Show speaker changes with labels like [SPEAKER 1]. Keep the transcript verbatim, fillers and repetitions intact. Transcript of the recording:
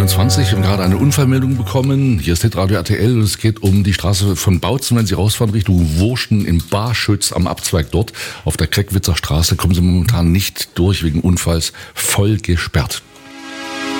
[SPEAKER 1] einundzwanzig und gerade eine Unfallmeldung bekommen. Hier ist Hitradio R T L und es geht um die Straße von Bautzen, wenn Sie rausfahren Richtung Wurschen im Barschütz am Abzweig dort. Auf der Kreckwitzer Straße kommen Sie momentan nicht durch, wegen Unfalls voll gesperrt.